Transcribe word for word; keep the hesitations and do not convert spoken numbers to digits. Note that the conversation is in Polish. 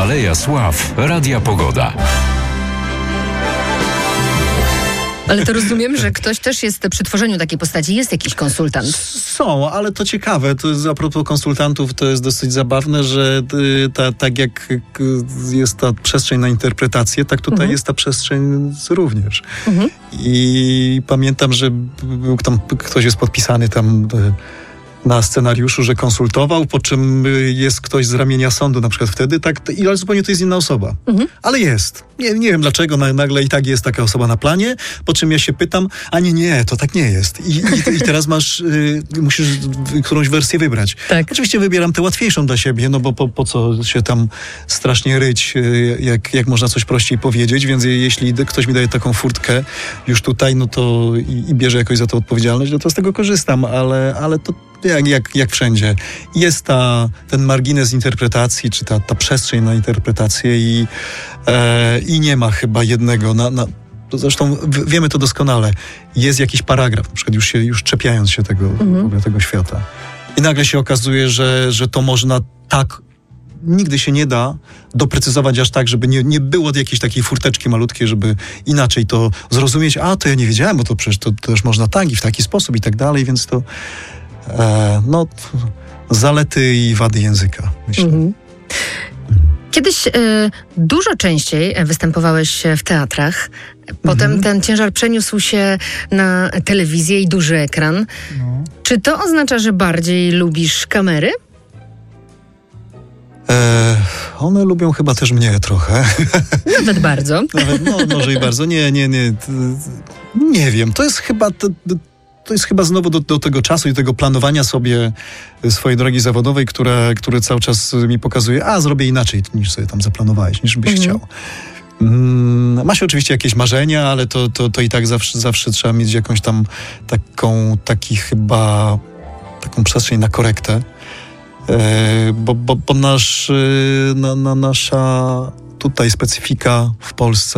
Aleja Sław Radia Pogoda. Ale to rozumiem, że ktoś też jest przy tworzeniu takiej postaci, jest jakiś konsultant. Są, ale to ciekawe, to jest, a propos konsultantów, to jest dosyć zabawne, że y, ta, tak jak y, jest ta przestrzeń na interpretację, tak tutaj mhm. jest ta przestrzeń również. Mhm. I pamiętam, że był tam, ktoś jest podpisany tam y, na scenariuszu, że konsultował, po czym jest ktoś z ramienia sądu na przykład wtedy, tak, i zupełnie to jest inna osoba. Mhm. Ale jest. Nie, nie wiem dlaczego, nagle i tak jest taka osoba na planie, po czym ja się pytam, a nie, nie, to tak nie jest. I, i, i teraz masz, y, musisz którąś wersję wybrać. Tak. Oczywiście wybieram tę łatwiejszą dla siebie, no bo po, po co się tam strasznie ryć, y, jak, jak można coś prościej powiedzieć, więc jeśli ktoś mi daje taką furtkę już tutaj, no to i, i bierze jakoś za to odpowiedzialność, no to z tego korzystam, ale, ale to Jak, jak, jak wszędzie. Jest ta, ten margines interpretacji, czy ta, ta przestrzeń na interpretację i, e, i nie ma chyba jednego. Na, na, zresztą w, wiemy to doskonale. Jest jakiś paragraf, na przykład już, się, już czepiając się tego, mhm. w ogóle tego świata. I nagle się okazuje, że, że to można tak, nigdy się nie da doprecyzować aż tak, żeby nie, nie było jakiejś takiej furteczki malutkiej, żeby inaczej to zrozumieć. A, to ja nie wiedziałem, bo to przecież to, to też można tak i w taki sposób i tak dalej, więc to E, no, zalety i wady języka, myślę. Mhm. Kiedyś y, dużo częściej występowałeś w teatrach. Potem mhm. ten ciężar przeniósł się na telewizję i duży ekran. No. Czy to oznacza, że bardziej lubisz kamery? E, one lubią chyba też mnie trochę. Nawet bardzo. Nawet, no, może i bardzo. Nie, nie, nie. Nie wiem. To jest chyba... To, To jest chyba znowu do, do tego czasu i tego planowania sobie swojej drogi zawodowej, które, które cały czas mi pokazuje, a zrobię inaczej niż sobie tam zaplanowałeś, niż byś mhm. chciał. Mm, ma się oczywiście jakieś marzenia, ale to, to, to i tak zawsze, zawsze trzeba mieć jakąś tam taką, taki chyba, taką przestrzeń na korektę, e, bo, bo, bo nasz, na, na, nasza tutaj specyfika w Polsce